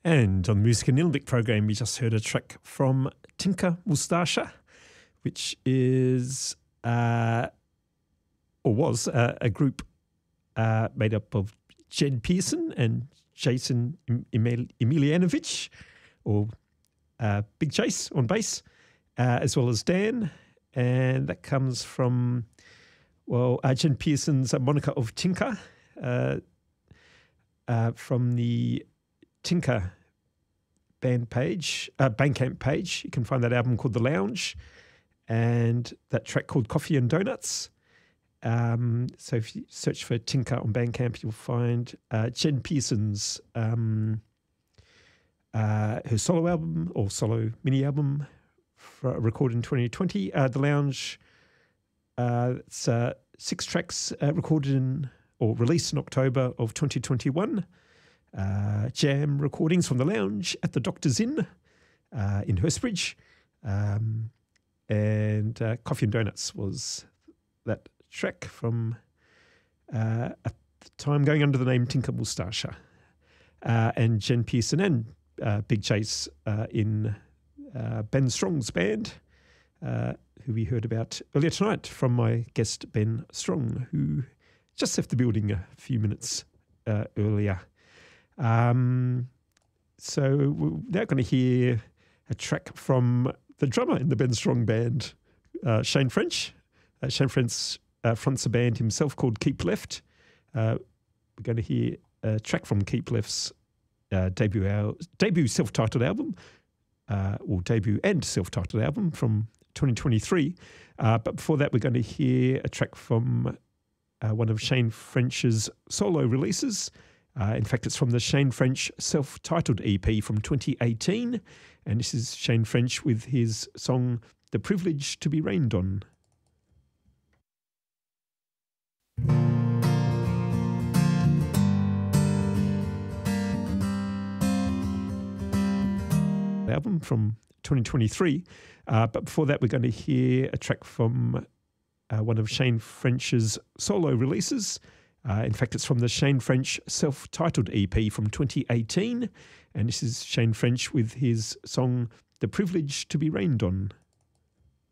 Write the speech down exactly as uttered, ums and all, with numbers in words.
And on the Music and Nilbik program, we just heard a track from Tinka Mustasha, which is, uh, or was, uh, a group uh, made up of Jen Pearson and Jason Emil- Emilianovic, or uh, Big Chase on bass, uh, as well as Dan. And that comes from, well, uh, Jen Pearson's moniker of Tinka, uh, uh, from the Tinka band page, uh, Bandcamp page. You can find that album called The Lounge and that track called Coffee and Donuts. Um, so if you search for Tinka on Bandcamp, you'll find uh, Jen Pearson's um, uh, her solo album or solo mini album for, recorded in twenty twenty. Uh, The Lounge, uh, it's uh, six tracks uh, recorded in or released in October of twenty twenty-one. Uh, jam recordings from The Lounge at the Doctor's Inn uh, in Hurstbridge. Um, and uh, Coffee and Donuts was that track from, uh, at the time, going under the name Tinka Mustasha. Uh, and Jen Pearson and uh, Big Chase uh, in uh, Ben Strong's band, uh, who we heard about earlier tonight from my guest Ben Strong, who just left the building a few minutes uh, earlier. Um, so we're now going to hear a track from the drummer in the Ben Strong band, uh, Shane French. Uh, Shane French uh, fronts a band himself called Keep Left. Uh, we're going to hear a track from Keep Left's uh, debut al- debut self-titled album, uh, or debut and self-titled album from twenty twenty-three. Uh, but before that, we're going to hear a track from uh, one of Shane French's solo releases. Uh, in fact, it's from the Shane French self-titled E P from twenty eighteen. And this is Shane French with his song, The Privilege to be Rained On. Album from twenty twenty-three. Uh, but before that, we're going to hear a track from uh, one of Shane French's solo releases. Uh, in fact, it's from the Shane French self-titled E P from twenty eighteen. And this is Shane French with his song, The Privilege to be Rained On.